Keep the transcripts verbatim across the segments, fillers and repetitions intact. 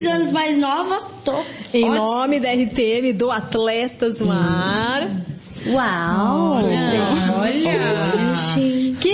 anos mais nova, tô Em ótimo. nome da R T M, do Atletas no Ar. Uau! Olha! Olha. Que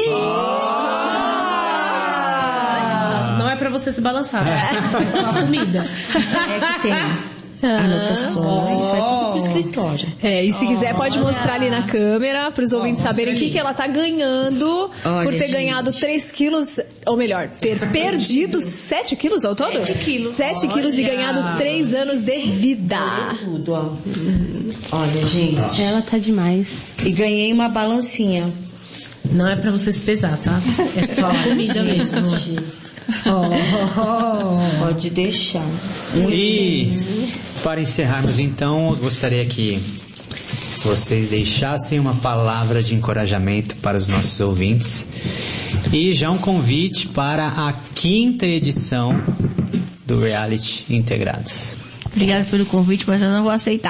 Ah, não é pra você se balançar, é só a comida. É que tem anotações, sai tudo pro escritório. É, e se quiser pode mostrar ali na câmera para os ouvintes saberem o que, que ela tá ganhando. Olha, por ter gente. ganhado três quilos, ou melhor, ter perdido sete quilos ao todo? sete quilos. sete quilos e ganhado três anos de vida. Tudo, ó. Olha, gente. Ela tá demais. E ganhei uma balancinha. Não é pra você se pesar, tá? É só a comida mesmo. Oh, oh, Pode deixar. E para encerrarmos então, eu gostaria que vocês deixassem uma palavra de encorajamento para os nossos ouvintes e já um convite para a quinta edição do Reality Integrados. Obrigada pelo convite, mas eu não vou aceitar.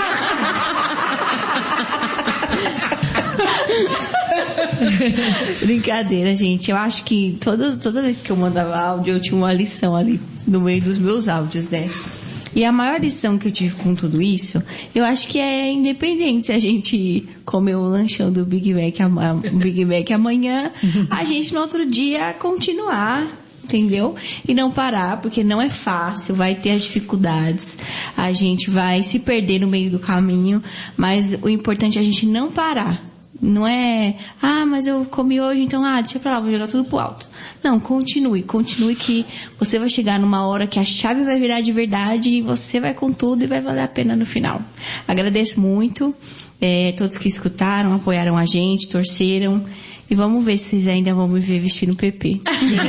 Brincadeira, gente. Eu acho que toda, toda vez que eu mandava áudio, eu tinha uma lição ali no meio dos meus áudios, né? E a maior lição que eu tive com tudo isso, eu acho que é independente se a gente comer o lanchão do Big Mac, ama- Big Mac amanhã, a gente no outro dia continuar, entendeu? E não parar, porque não é fácil, vai ter as dificuldades, a gente vai se perder no meio do caminho, mas o importante é a gente não parar. Não é, ah, mas eu comi hoje, então, ah, deixa pra lá, vou jogar tudo pro alto. Não, continue, continue que você vai chegar numa hora que a chave vai virar de verdade e você vai com tudo e vai valer a pena no final. Agradeço muito, é, todos que escutaram, apoiaram a gente, torceram, e vamos ver se vocês ainda vão me ver vestindo P P.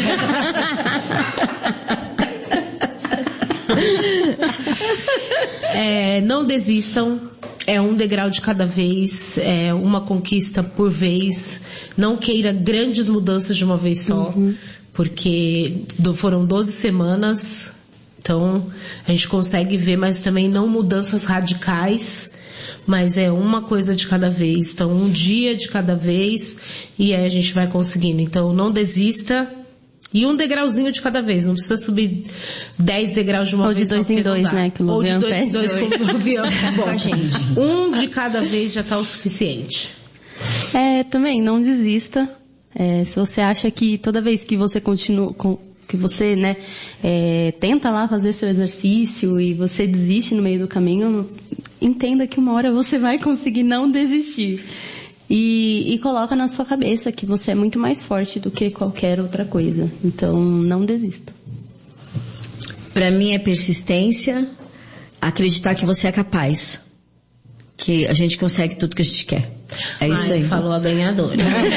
É, não desistam, é um degrau de cada vez, é uma conquista por vez. Não queira grandes mudanças de uma vez só, uhum. porque do, foram doze semanas, então a gente consegue ver, mas também não mudanças radicais, mas é uma coisa de cada vez, então um dia de cada vez, e aí a gente vai conseguindo. Então não desista. E um degrauzinho de cada vez, não precisa subir dez degraus de uma Ou vez. Ou de dois em dois, né? Que o Ou de Luvian dois pede. em dois, como o Luvian com a gente. Um de cada vez já está o suficiente. É, também, não desista. É, se você acha que toda vez que você continua, com, que você, né, é, tenta lá fazer seu exercício e você desiste no meio do caminho, entenda que uma hora você vai conseguir não desistir. E, e coloca na sua cabeça que você é muito mais forte do que qualquer outra coisa. Então, não desista. Pra mim é persistência, acreditar que você é capaz. Que a gente consegue tudo que a gente quer. É isso Ai, aí. falou a ganhadora.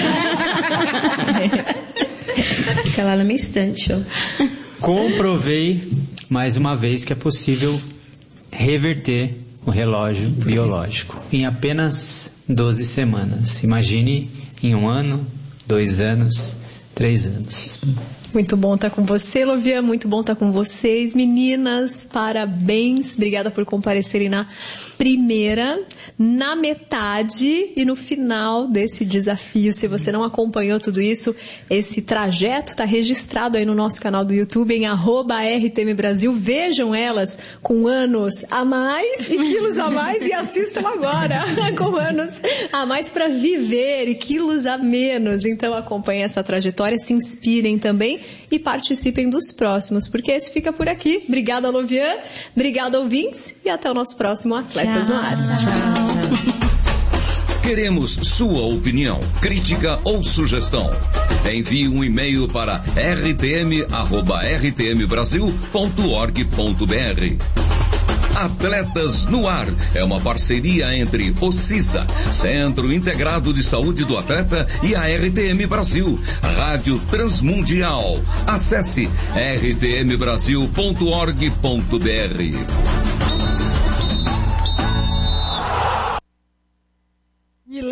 Fica lá na minha estante, ó. Comprovei mais uma vez que é possível reverter o relógio biológico em apenas doze semanas. Imagine em um ano, dois anos, três anos. Muito bom estar com você, Lovia. Muito bom estar com vocês. Meninas, parabéns. Obrigada por comparecerem na primeira, na metade e no final desse desafio. Se você não acompanhou tudo isso, esse trajeto está registrado aí no nosso canal do YouTube, em arroba R T M Brasil. Vejam elas com anos a mais e quilos a mais e assistam agora com anos a mais para viver e quilos a menos. Então acompanhem essa trajetória, se inspirem também e participem dos próximos, porque esse fica por aqui. Obrigada, Lovian. Obrigada, ouvintes. E até o nosso próximo Atletas no Ar. Tchau. Queremos sua opinião, crítica ou sugestão. Envie um e-mail para r t m arroba r t m brasil ponto org ponto b r. Atletas no Ar é uma parceria entre o CISA, Centro Integrado de Saúde do Atleta, e a R T M Brasil, Rádio Transmundial. Acesse r t m brasil ponto org ponto b r. Me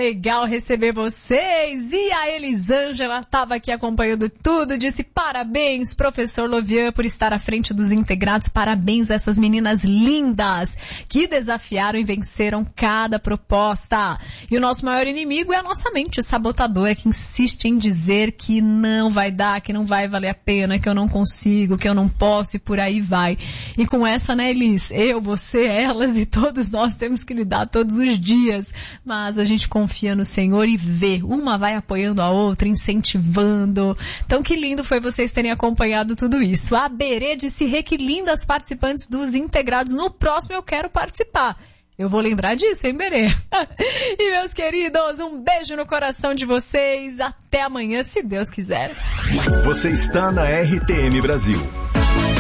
legal receber vocês. E a Elisângela estava aqui acompanhando tudo, disse parabéns, professor Lovian, por estar à frente dos integrados. Parabéns a essas meninas lindas que desafiaram e venceram cada proposta. E o nosso maior inimigo é a nossa mente sabotadora, que insiste em dizer que não vai dar, que não vai valer a pena, que eu não consigo, que eu não posso e por aí vai. E com essa, né, Elis, eu, você, elas e todos nós temos que lidar todos os dias. Mas a gente confia no Senhor e vê. Uma vai apoiando a outra, incentivando. Então que lindo foi vocês terem acompanhado tudo isso. A Berê disse, Rê, que lindas participantes dos integrados. No próximo eu quero participar. Eu vou lembrar disso, hein, Berê? E meus queridos, um beijo no coração de vocês. Até amanhã, se Deus quiser. Você está na R T M Brasil.